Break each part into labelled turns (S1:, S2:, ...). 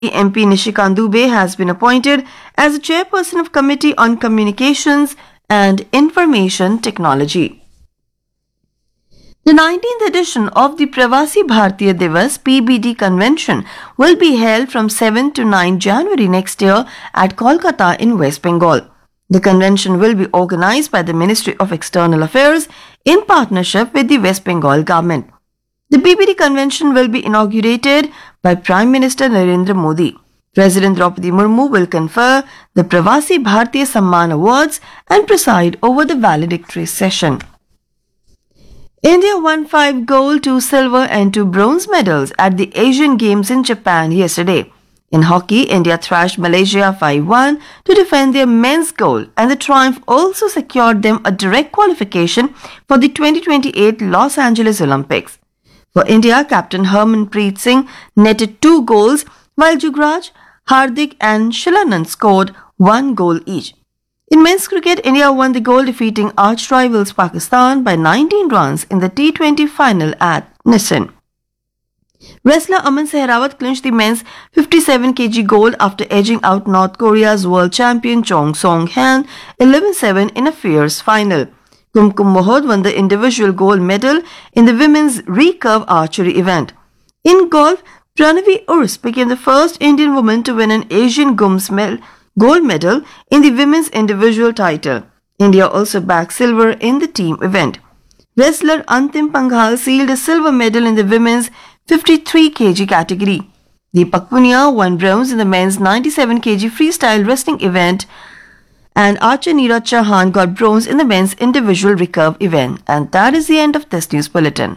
S1: MP Nishikant Dubey has been appointed as the chairperson of Committee on Communications and Information Technology. The 19th edition of the Pravasi Bharatiya Divas (PBD) convention will be held from 7 to 9 January next year at Kolkata in West Bengal. The convention will be organized by the Ministry of External Affairs in partnership with the West Bengal government. The PBD convention will be inaugurated by Prime Minister Narendra Modi. President Draupadi Murmu will confer the Pravasi Bharatiya Samman Awards and preside over the valedictory session. India won 5 gold, 2 silver and 2 bronze medals at the Asian Games in Japan yesterday. In hockey, India thrashed Malaysia 5-1 to defend their men's gold, and the triumph also secured them a direct qualification for the 2028 Los Angeles Olympics. For India, Captain Harmanpreet Singh netted 2 goals, while Jugraj, Hardik and Shilanand scored 1 goal each. In men's cricket, India won the gold, defeating arch rivals Pakistan by 19 runs in the T20 final at Nissan. Wrestler Aman Sehrawat clinched the men's 57 kg gold after edging out North Korea's world champion Chong Song-han 11-7 in a fierce final. Kumkum Mohod won the individual gold medal in the women's recurve archery event. In golf, Pranavi Urs became the first Indian woman to win an Asian gold medal in the women's individual title. India also bagged silver in the team event. Wrestler Antim Panghal sealed a silver medal in the women's 53 kg category. Deepak Punia won bronze in the men's 97 kg freestyle wrestling event, and archer Neeraj Chauhan got bronze in the men's individual recurve event. And that is the end of this news bulletin.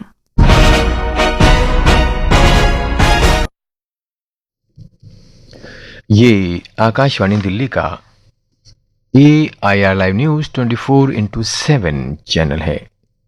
S2: ये आकाशवाणी दिल्ली का AIR live news 24/7 channel है।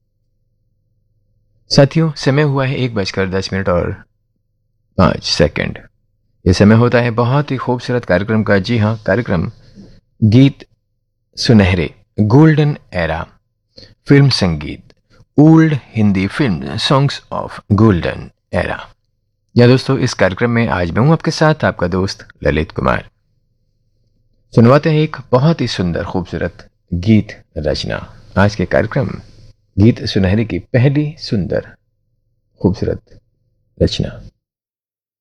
S2: साथियों, समय हुआ है 1:10 और 5 second. यह समय होता है बहुत ही खूबसूरत कार्यक्रम का। जी हाँ, कार्यक्रम गीत सुनहरे, गोल्डन एरा, फिल्म संगीत, old Hindi film songs of golden era. या दोस्तों, इस कार्यक्रम में आज मैं हूं आपके साथ, आपका दोस्त ललित कुमार। सुनवाते हैं एक बहुत ही सुंदर खूबसूरत गीत रचना। आज के कार्यक्रम गीत सुनहरे की पहली सुंदर खूबसूरत रचना।